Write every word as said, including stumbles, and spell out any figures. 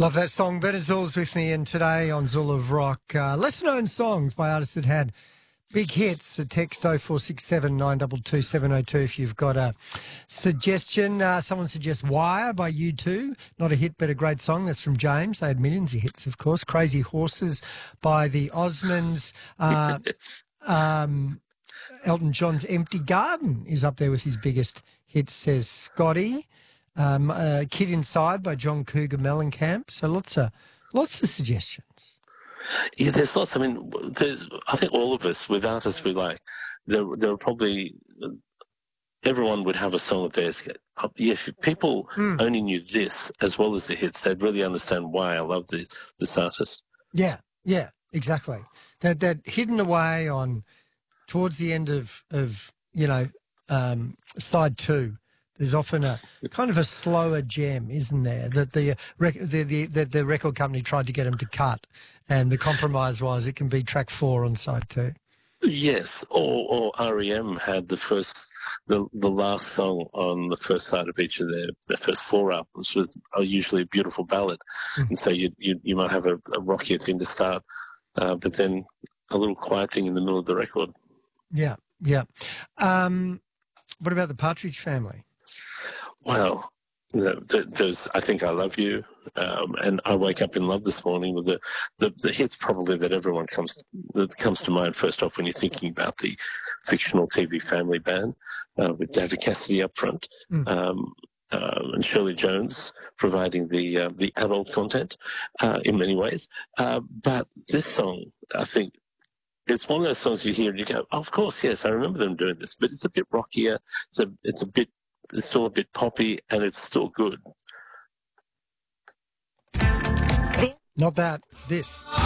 Love that song. Bernard Zoola's with me, and today on Zool of Rock, uh, lesser known songs by artists that had big hits. A text oh four six seven, nine two two, seven oh two if you've got a suggestion. Uh, someone suggests Wire by U two. Not a hit, but a great song. That's from James. They had millions of hits, of course. Crazy Horses by the Osmonds. Uh, um, Elton John's Empty Garden is up there with his biggest hits, says Scotty. Um, uh, Kid Inside by John Cougar Mellencamp. So lots of lots of suggestions. Yeah, there's lots. I mean, there's. I think all of us, with artists we like, there there are probably everyone would have a song of theirs. Yes, if people mm. only knew this as well as the hits, they'd really understand why I love this this artist. Yeah, yeah, exactly. That that hidden away on towards the end of of you know um, side two. There's often a kind of a slower gem, isn't there, that the, rec- the, the, the, the record company tried to get them to cut, and the compromise was it can be track four on side two. Yes, or, or R E M had the first, the the last song on the first side of each of their, their first four albums was usually a beautiful ballad, mm-hmm. and so you, you you might have a, a rockier thing to start, uh, but then a little quiet thing in the middle of the record. Yeah, yeah. Um, what about the Partridge Family? Well, there's I Think I Love You, um, and I Wake Up in Love This Morning with the, the, the hits probably that everyone comes that comes to mind first off when you're thinking about the fictional T V family band uh, with David Cassidy up front, mm. um, uh, and Shirley Jones providing the uh, the adult content uh, in many ways. Uh, but this song, I think, it's one of those songs you hear and you go, oh, of course, yes, I remember them doing this, but it's a bit rockier. It's a it's a bit It's still a bit poppy, and it's still good. Not that. This.